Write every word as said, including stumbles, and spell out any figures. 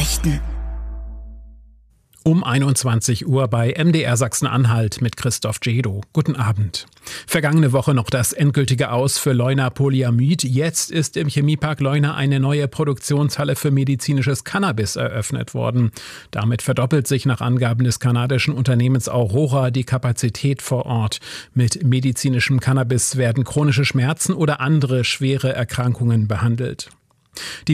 Nachrichten. Um einundzwanzig Uhr bei M D R Sachsen-Anhalt mit Christoph Jedo. Guten Abend. Vergangene Woche noch das endgültige Aus für Leuna Polyamid. Jetzt ist im Chemiepark Leuna eine neue Produktionshalle für medizinisches Cannabis eröffnet worden. Damit verdoppelt sich nach Angaben des kanadischen Unternehmens Aurora die Kapazität vor Ort. Mit medizinischem Cannabis werden chronische Schmerzen oder andere schwere Erkrankungen behandelt. Die